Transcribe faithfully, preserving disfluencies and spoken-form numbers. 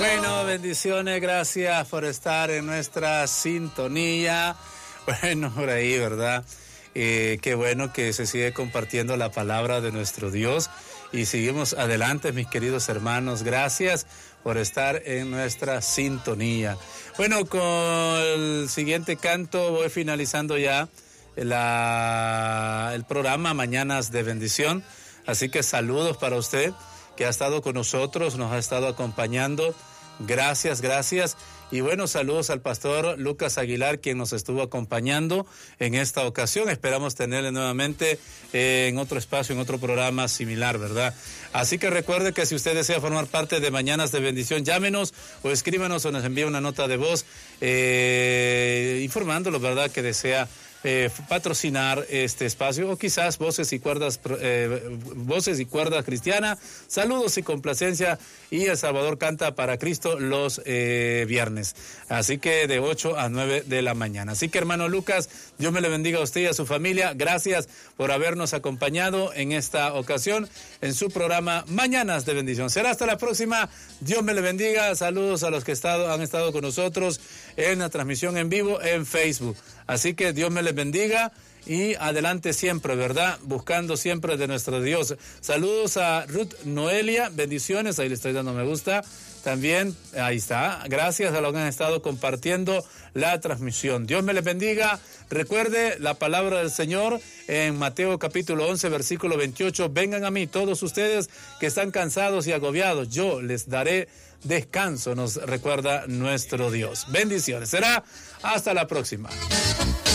Bueno, bendiciones, gracias por estar en nuestra sintonía. Bueno, por ahí, ¿verdad? Eh, qué bueno que se sigue compartiendo la palabra de nuestro Dios y seguimos adelante, mis queridos hermanos. Gracias por estar en nuestra sintonía. Bueno, con el siguiente canto voy finalizando ya la, el programa Mañanas de Bendición. Así que saludos para usted que ha estado con nosotros, nos ha estado acompañando. Gracias, gracias. Y bueno, saludos al pastor Lucas Aguilar, quien nos estuvo acompañando en esta ocasión. Esperamos tenerle nuevamente eh, en otro espacio, en otro programa similar, ¿verdad? Así que recuerde que si usted desea formar parte de Mañanas de Bendición, llámenos o escríbanos o nos envíe una nota de voz eh, informándolo, ¿verdad?, que desea Eh, patrocinar este espacio, o quizás voces y cuerdas eh, voces y cuerdas cristiana, saludos y complacencia, y El Salvador canta para Cristo los eh, viernes, así que de ocho a nueve de la mañana. Así que, hermano Lucas, Dios me le bendiga a usted y a su familia. Gracias por habernos acompañado en esta ocasión en su programa Mañanas de Bendición. Será hasta la próxima. Dios me le bendiga. Saludos a los que estado, han estado con nosotros en la transmisión en vivo en Facebook. Así que Dios me les bendiga y adelante siempre, ¿verdad? Buscando siempre de nuestro Dios. Saludos a Ruth Noelia, bendiciones, ahí le estoy dando me gusta. También, ahí está, gracias a los que han estado compartiendo la transmisión. Dios me les bendiga. Recuerde la palabra del Señor en Mateo capítulo once, versículo veintiocho. Vengan a mí todos ustedes que están cansados y agobiados, yo les daré descanso, nos recuerda nuestro Dios. Bendiciones. Será hasta la próxima.